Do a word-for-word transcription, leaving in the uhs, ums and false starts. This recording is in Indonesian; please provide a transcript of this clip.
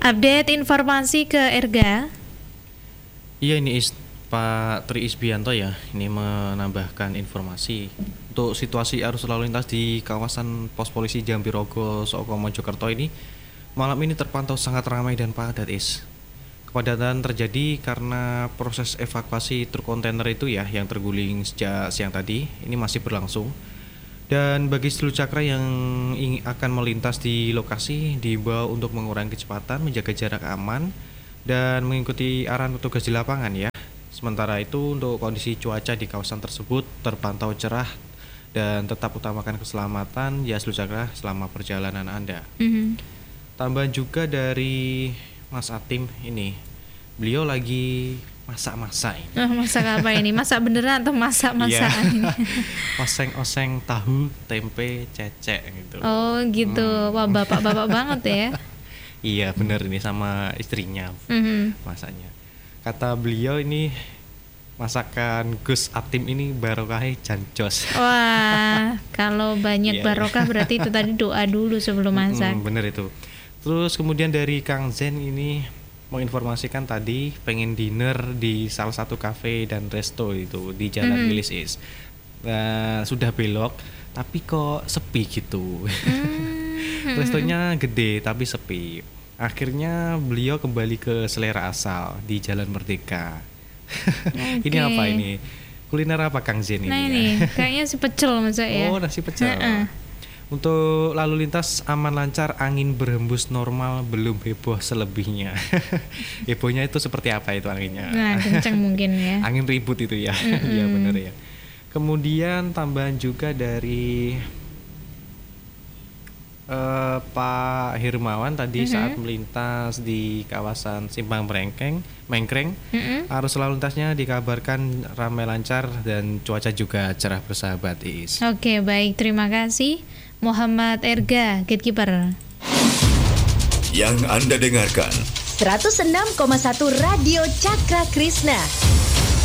Update informasi ke Erga. Iya, ini is, Pak Tri Isbianto ya, ini menambahkan informasi untuk situasi arus lalu lintas di kawasan pos polisi Jambirogo, Soko, Mojokerto ini malam ini terpantau sangat ramai dan padat is. Kepadatan terjadi karena proses evakuasi truk kontainer itu ya yang terguling sejak siang tadi ini masih berlangsung. Dan bagi seluruh cakra yang ingin akan melintas di lokasi diimbau untuk mengurangi kecepatan, menjaga jarak aman, dan mengikuti arahan petugas di lapangan ya. Sementara itu untuk kondisi cuaca di kawasan tersebut terpantau cerah dan tetap utamakan keselamatan ya seluruh cakra selama perjalanan Anda. Mm-hmm. Tambahan juga dari Mas Atim ini, beliau lagi masak-masak ini. Oh, masak apa ini? Masak beneran atau masak-masakan ini? Oseng-oseng tahu, tempe, cecek gitu. Oh gitu, hmm. Wah bapak-bapak banget ya. Iya bener, ini sama istrinya mm-hmm. masaknya. Kata beliau ini masakan Gus Atim ini barokahnya janjos. Wah, kalau banyak yeah, barokah berarti itu tadi doa dulu sebelum masak. Hmm, bener itu. Terus kemudian dari Kang Zen ini menginformasikan tadi pengen dinner di salah satu kafe dan resto itu di Jalan mm-hmm. Wilis Is. Nah, sudah belok tapi kok sepi gitu. Mm-hmm. Restonya gede tapi sepi. Akhirnya beliau kembali ke selera asal di Jalan Merdeka. Okay. Ini apa ini? Kuliner apa Kang Zen ini? Nah ini ya? Kayaknya si pecel masa ya. Oh, nasi pecel. Untuk lalu lintas aman lancar, angin berhembus normal, belum heboh selebihnya. Hebohnya itu seperti apa itu anginnya? Nah, kencang mungkin ya. Angin ribut itu ya. Iya benar ya. Kemudian tambahan juga dari uh, Pak Hirmawan tadi mm-hmm. saat melintas di kawasan Simpang Mengkreng, Mengkreng, mm-hmm. arus lalu lintasnya dikabarkan ramai lancar dan cuaca juga cerah bersahabat Is. Oke, baik, terima kasih. Muhammad Erga, Gatekeeper. Yang Anda dengarkan seratus enam koma satu Radio Cakra Krishna.